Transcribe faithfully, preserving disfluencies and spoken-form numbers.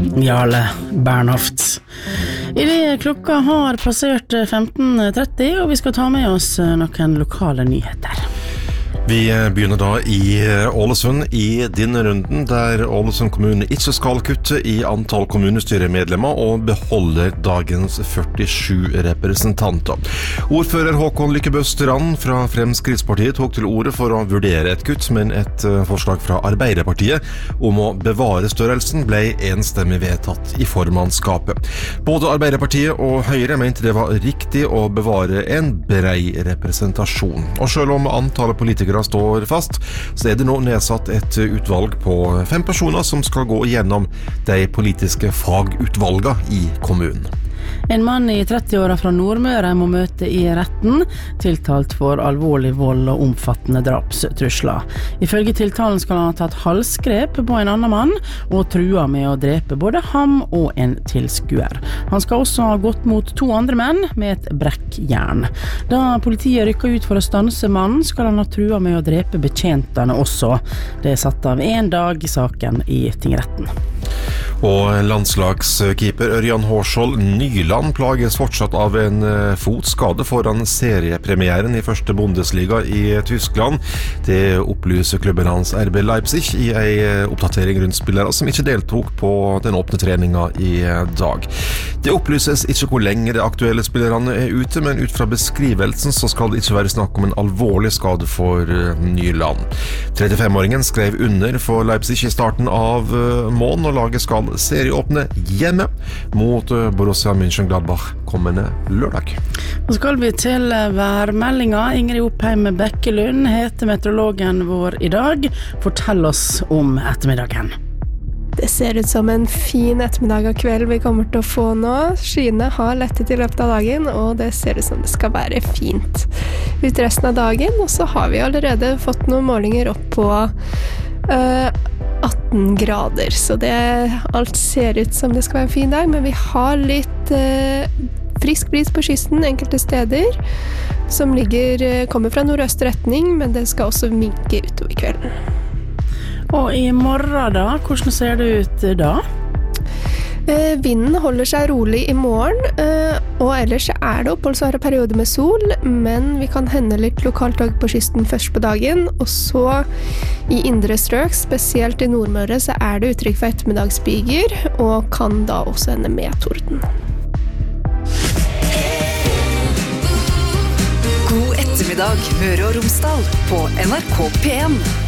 Jarle Bernhoft. I det klokka har passert femten tretti, og vi skal ta med oss noen lokale nyheter. Vi begynner da i Ålesund i denne runden, der Ålesund kommune ikke skal kutte i antall kommunestyremedlemmer og beholder dagens førtisju representanter. Ordfører Håkon Lykkebø Strand fra Fremskrittspartiet tok til orde for å vurdere et kutt, men et forslag fra Arbeiderpartiet om å bevare størrelsen ble enstemmig vedtatt i formannskapet. Både Arbeiderpartiet og Høyre mente det var riktig å bevare en brei representasjon. Og selv om antallet politikere står fast, så er det nå nedsatt et utvalg på fem personer som skal gå gjennom de politiske fagutvalgene i kommunen. En mann i trettiåra fra Nordmøre må møte i retten, tiltalt for alvorlig vold og omfattende drapstrusler. Ifølge tiltalen skal han ha tatt halsgrep på en annen mann og trua med å drepe både ham og en tilskuer. Han skal også ha gått mot to andre menn med et brekkjern. Da politiet rykket ut for å stanse mannen, skal han ha trua med å drepe betjentene også. Det er satt av en dag i saken i tingretten. Og landslagskeeper Ørjan Hårskjold Nyland plages fortsatt av en fotskade foran seriepremieren i første Bundesliga i Tyskland. Det opplyser klubben hans R B Leipzig i en oppdatering rundt spillere som ikke deltok på den åpne treningen i dag. Det opplyses ikke hvor lenge de aktuelle spillerne er ute, men ut fra beskrivelsen så skal det ikke være snakk om en alvorlig skade for Nyland. trettifem-åringen skrev under for Leipzig i starten av måneden, og laget skal serieåpne hjemme mot Borussia Mönchengladbach kommende lørdag. Og skal vi til værmeldinga. Ingrid Oppheim Bekkelund heter meteorologen vår i dag. Fortell oss om ettermiddagen. Det ser ut som en fin ettermiddag og kveld vi kommer til å få nå. Skyene har lettet i løpet av dagen, og det ser ut som det skal være fint ut resten av dagen. Og så har vi allerede fått noen målinger opp på uh, atten grader, så det, alt ser ut som det skal være en fin dag, men vi har litt uh, frisk bris på kysten enkelte steder, som ligger, kommer fra nordøst retning, men det skal også minke utover kvelden. Og i morgen da, hvordan ser det ut da? Eh, vinden holder seg rolig i morgen, eh, og ellers er det oppholdsvare perioder med sol, men vi kan hende litt lokaltog på kysten først på dagen, og så i indre strøk, spesielt i Nordmøre, så er det uttrykk for ettermiddagsbyger, og kan da også hende med torden. God ettermiddag, Møre og Romsdal på N R K P en.